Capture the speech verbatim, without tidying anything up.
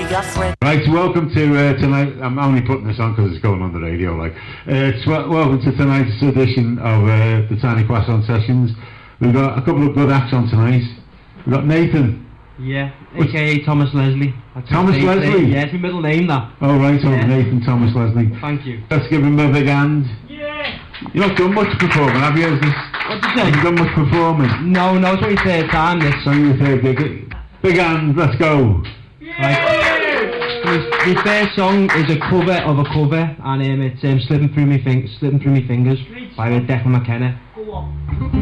your friend. Right, so welcome to uh, tonight. I'm only putting this on because it's going on the radio. Like, uh, it's wel welcome to tonight's edition of uh, the Tiny Croissant Sessions. We've got a couple of good acts on tonight. We've got Nathan. Yeah, What's aka Thomas Leslie. That's Thomas Leslie? Yeah, it's my middle name, that. Oh, right, so yeah. Nathan Thomas Leslie. Thank you. Let's give him a big hand. Yeah! You've not done much performing, have you? Is this, what did you say? Have you done much performing? No, no, it's only third time, this. So you third gig. Big hand, let's go. Right. My, my first song is a cover of a cover, and um, it's um, Slipping Through Me Fing Slipping Through Me Fingers by uh, Declan McKenna. Go on.